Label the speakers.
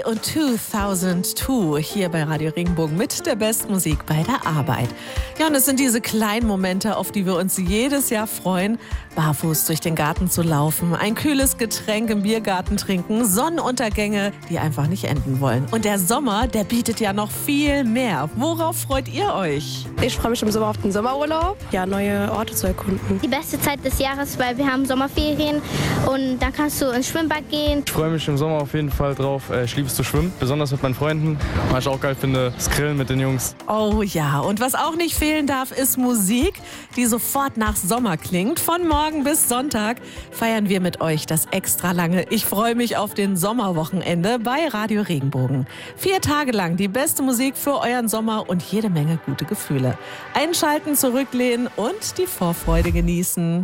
Speaker 1: Day und 2002 hier bei Radio Regenbogen mit der besten Musik bei der Arbeit. Ja, und es sind diese kleinen Momente, auf die wir uns jedes Jahr freuen. Barfuß durch den Garten zu laufen, ein kühles Getränk im Biergarten trinken, Sonnenuntergänge, die einfach nicht enden wollen. Und der Sommer, der bietet ja noch viel mehr. Worauf freut ihr euch?
Speaker 2: Ich freue mich im Sommer auf den Sommerurlaub, ja, neue Orte zu erkunden.
Speaker 3: Die beste Zeit des Jahres, weil wir haben Sommerferien und dann kannst du ins Schwimmbad gehen.
Speaker 4: Ich freue mich im Sommer auf jeden Fall drauf. Ich liebe es zu schwimmen, besonders mit meinen Freunden. Was ich auch geil finde, das Grillen mit den Jungs.
Speaker 1: Oh ja, und was auch nicht fehlen darf, ist Musik, die sofort nach Sommer klingt. Von morgen bis Sonntag feiern wir mit euch das extra lange Ich freue mich auf den Sommerwochenende bei Radio Regenbogen. 4 Tage lang die beste Musik für euren Sommer und jede Menge gute Gefühle. Einschalten, zurücklehnen und die Vorfreude genießen.